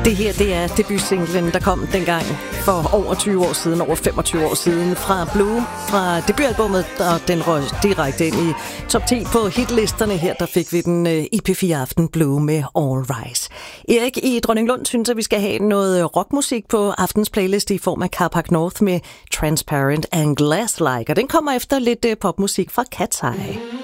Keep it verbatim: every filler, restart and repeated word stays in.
Det her, det er debutsinglen, der kom dengang for over tyve år siden, over femogtyve år siden, fra Blue, fra debutalbummet, og den røg direkte ind i top ti på hitlisterne. Her, der fik vi den i P fire Aften Blue med All Rise. Erik i Dronninglund synes, at vi skal have noget rockmusik på aftens playlist i form af Carpark North med Transparent and Glass Like, og den kommer efter lidt popmusik fra Cat's Eye.